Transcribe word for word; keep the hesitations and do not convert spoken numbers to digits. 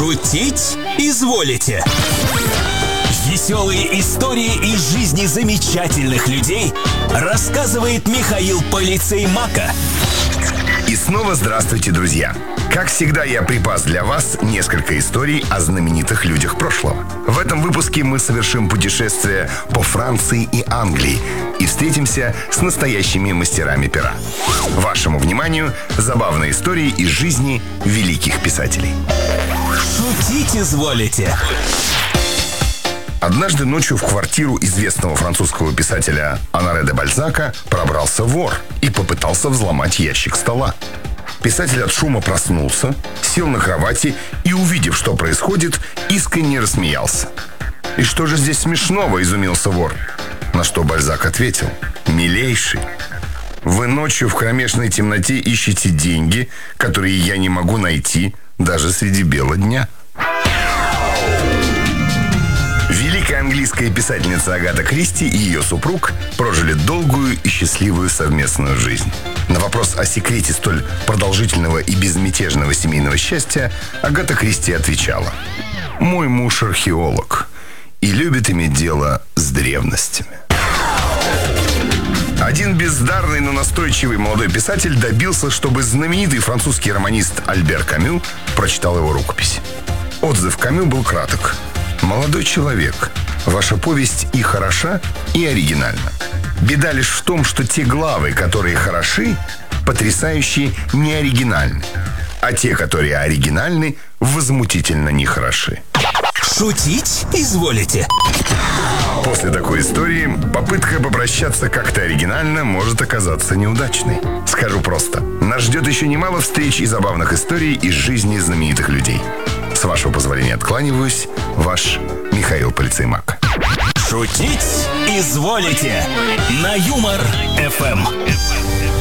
Шутить изволите. Веселые истории из жизни замечательных людей рассказывает Михаил Полицеймака. И снова здравствуйте, друзья! Как всегда, я припас для вас несколько историй о знаменитых людях прошлого. В этом выпуске мы совершим путешествие по Франции и Англии и встретимся с настоящими мастерами пера. Вашему вниманию забавные истории из жизни великих писателей. Шутить изволите. Однажды ночью в квартиру известного французского писателя Оноре де Бальзака пробрался вор и попытался взломать ящик стола. Писатель от шума проснулся, сел на кровати и, увидев, что происходит, искренне рассмеялся. «И что же здесь смешного?» – изумился вор. На что Бальзак ответил: «Милейший, вы ночью в кромешной темноте ищете деньги, которые я не могу найти даже среди бела дня». Великая английская писательница Агата Кристи и ее супруг прожили долгую и счастливую совместную жизнь. На вопрос о секрете столь продолжительного и безмятежного семейного счастья Агата Кристи отвечала: «Мой муж археолог и любит иметь дело с древностями». Один бездарный, но настойчивый молодой писатель добился, чтобы знаменитый французский романист Альбер Камю прочитал его рукопись. Отзыв Камю был краток: «Молодой человек, ваша повесть и хороша, и оригинальна. Беда лишь в том, что те главы, которые хороши, потрясающие, не оригинальны, а те, которые оригинальны, возмутительно нехороши». Шутить изволите. После такой истории попытка попрощаться как-то оригинально может оказаться неудачной. Скажу просто: нас ждет еще немало встреч и забавных историй из жизни знаменитых людей. С вашего позволения откланиваюсь. Ваш Михаил Полицеймак. Шутить изволите на Юмор эф эм.